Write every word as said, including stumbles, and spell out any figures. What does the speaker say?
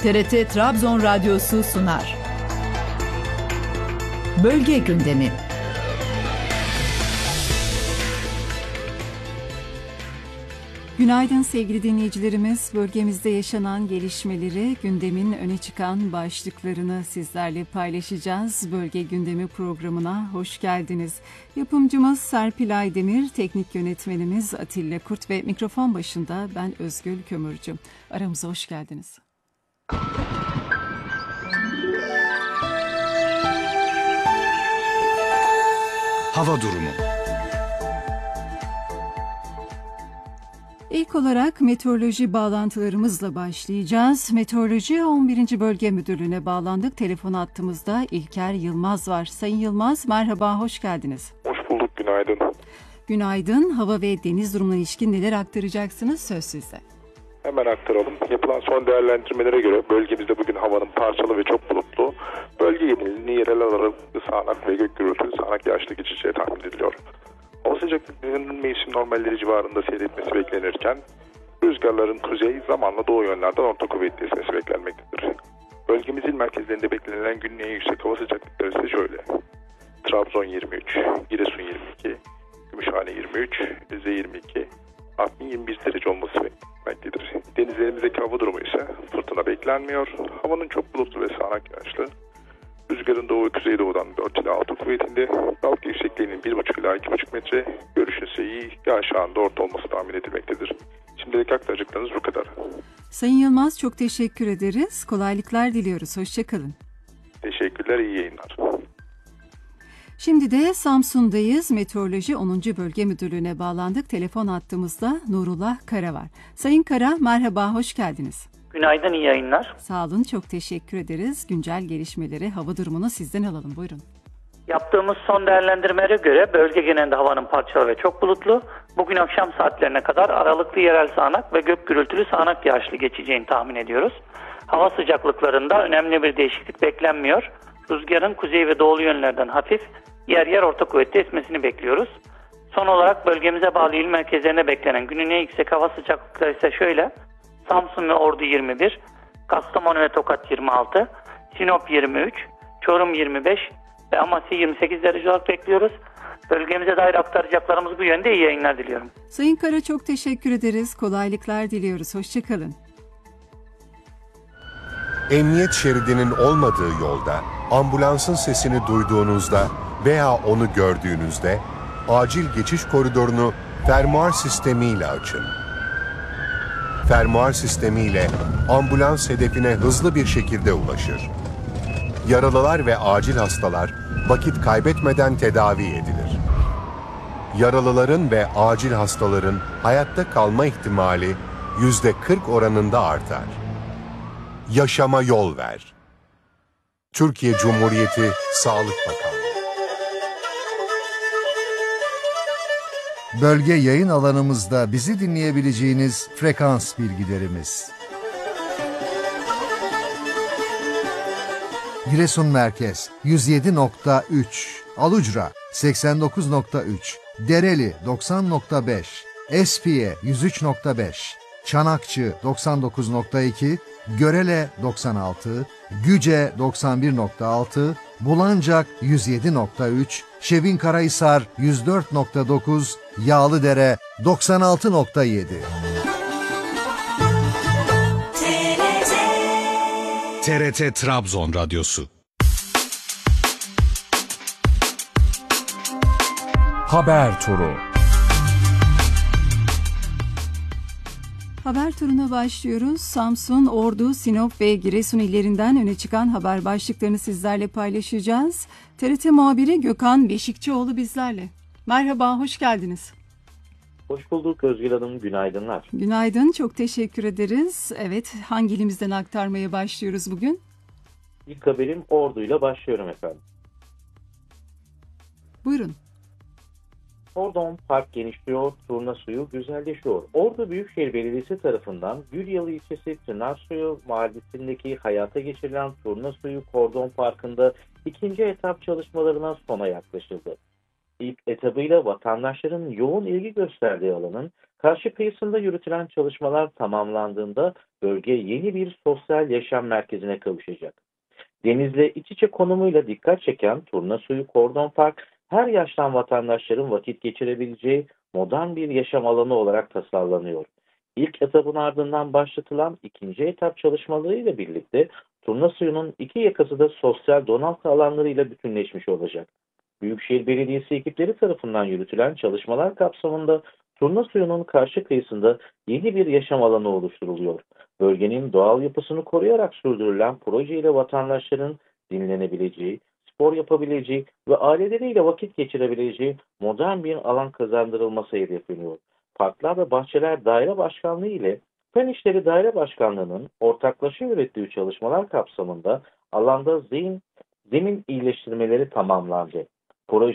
T R T Trabzon Radyosu sunar. Bölge gündemi. Günaydın sevgili dinleyicilerimiz. Bölgemizde yaşanan gelişmeleri, gündemin öne çıkan başlıklarını sizlerle paylaşacağız. Bölge Gündemi programına hoş geldiniz. Yapımcımız Serpil Aydemir, teknik yönetmenimiz Atilla Kurt ve mikrofon başında ben Özgül Kömürcü. Aramıza hoş geldiniz. Hava durumu. İlk olarak meteoroloji bağlantılarımızla başlayacağız. Meteoroloji on birinci Bölge Müdürlüğü'ne bağlandık. Telefon hattımızda İlker Yılmaz var. Sayın Yılmaz, merhaba, hoş geldiniz. Hoş bulduk, günaydın. Günaydın. Hava ve deniz durumuna ilişkin neler aktaracaksınız? Söz sizde. Hemen aktaralım. Yapılan son değerlendirmelere göre bölgemizde bugün havanın parçalı ve çok bulutlu, bölge genelinde yerel olarak sağanak ve gök gürültülü sağanak yağışlı geçeceği tahmin ediliyor. Hava sıcaklıklarının mevsim normalleri civarında seyretmesi beklenirken, rüzgarların kuzey, zamanla doğu yönlerden orta kuvvetli esmesi beklenmektedir. Bölgemizin merkezlerinde beklenilen günün en yüksek hava sıcaklıkları ise şöyle: Trabzon yirmi üç, Giresun yirmi iki, Gümüşhane yirmi üç, Rize yirmi iki, Artvin yirmi bir derece olması beklenmektedir. Denizlerimizdeki hava durumu ise fırtına beklenmiyor. Havanın çok bulutlu ve sağanak yağışlı. Rüzgarın doğu ve kuzeydoğudan dört ila altı kuvvetinde, dalga yüksekliğinin bir buçuk ila iki buçuk metre, görüşün ise iyi, yağış anında orta olması tahmin edilmektedir. Şimdilik aktaracaklarınız bu kadar. Sayın Yılmaz, çok teşekkür ederiz. Kolaylıklar diliyoruz. Hoşçakalın. Teşekkürler, iyi yayınlar. Şimdi de Samsun'dayız. Meteoroloji onuncu Bölge Müdürlüğü'ne bağlandık. Telefon hattımızda Nurullah Kara var. Sayın Kara, merhaba, hoş geldiniz. Günaydın, iyi yayınlar. Sağ olun, çok teşekkür ederiz. Güncel gelişmeleri, hava durumunu sizden alalım. Buyurun. Yaptığımız son değerlendirmelere göre bölge genelinde havanın parçalı ve çok bulutlu, bugün akşam saatlerine kadar aralıklı yerel sağanak ve gök gürültülü sağanak yağışlı geçeceğini tahmin ediyoruz. Hava sıcaklıklarında önemli bir değişiklik beklenmiyor. Rüzgarın kuzey ve doğulu yönlerden hafif, yer yer orta kuvvetli esmesini bekliyoruz. Son olarak bölgemize bağlı il merkezlerine beklenen günün en yüksek hava sıcaklıkları ise şöyle: Samsun ve Ordu yirmi bir, Kastamonu ve Tokat yirmi altı, Sinop yirmi üç, Çorum yirmi beş ve Amasya yirmi sekiz derece olarak bekliyoruz. Bölgemize dair aktaracaklarımız bu yönde. İyi yayınlar diliyorum. Sayın Kara, çok teşekkür ederiz. Kolaylıklar diliyoruz. Hoşçakalın. Emniyet şeridinin olmadığı yolda ambulansın sesini duyduğunuzda veya onu gördüğünüzde acil geçiş koridorunu fermuar sistemiyle açın. Fermuar sistemiyle ambulans hedefine hızlı bir şekilde ulaşır. Yaralılar ve acil hastalar vakit kaybetmeden tedavi edilir. Yaralıların ve acil hastaların hayatta kalma ihtimali yüzde kırk oranında artar. Yaşama yol ver. Türkiye Cumhuriyeti Sağlık Bakanlığı. Bölge yayın alanımızda bizi dinleyebileceğiniz frekans bilgilerimiz. Giresun Merkez yüz yedi nokta üç, Alucra seksen dokuz nokta üç, Dereli doksan nokta beş, Espiye yüz üç nokta beş, Çanakçı doksan dokuz nokta iki, Görele doksan altı, Güce doksan bir nokta altı, Bulancak yüz yedi nokta üç, Şevinkarahisar yüz dört nokta dokuz, Yağlıdere doksan altı nokta yedi. T R T Trabzon Radyosu. Haber turu. Haber turuna başlıyoruz. Samsun, Ordu, Sinop ve Giresun illerinden öne çıkan haber başlıklarını sizlerle paylaşacağız. T R T muhabiri Gökhan Beşikçioğlu bizlerle. Merhaba, hoş geldiniz. Hoş bulduk Özgül Hanım, günaydınlar. Günaydın, çok teşekkür ederiz. Evet, hangi ilimizden aktarmaya başlıyoruz bugün? İlk haberim Ordu'yla başlıyorum efendim. Buyurun. Ordon Park genişliyor, turna suyu güzelleşiyor. Ordu Büyükşehir Belediyesi tarafından Güryalı ilçesi Çınarsuyu mahallesindeki hayata geçirilen turna suyu Kordon Parkı'nda ikinci etap çalışmalarına sona yaklaşıldı. İlk etabıyla vatandaşların yoğun ilgi gösterdiği alanın Karşı kıyısında yürütülen çalışmalar tamamlandığında bölge yeni bir sosyal yaşam merkezine kavuşacak. Denizle iç içe konumuyla dikkat çeken Turnasuyu Kordon Park, her yaştan vatandaşların vakit geçirebileceği modern bir yaşam alanı olarak tasarlanıyor. İlk etapın ardından başlatılan ikinci etap çalışmalarıyla birlikte Turnasuyu'nun iki yakası da sosyal donatı alanlarıyla bütünleşmiş olacak. Büyükşehir Belediyesi ekipleri tarafından yürütülen çalışmalar kapsamında Turnasuyu'nun karşı kıyısında yeni bir yaşam alanı oluşturuluyor. Bölgenin doğal yapısını koruyarak sürdürülen projeyle vatandaşların dinlenebileceği, spor yapabileceği ve aileleriyle vakit geçirebileceği modern bir alan kazandırılması hedefleniyor. Parklar ve Bahçeler Daire Başkanlığı ile Fen İşleri Daire Başkanlığı'nın ortaklaşa yürüttüğü çalışmalar kapsamında alanda zemin, zemin iyileştirmeleri tamamlandı. Proje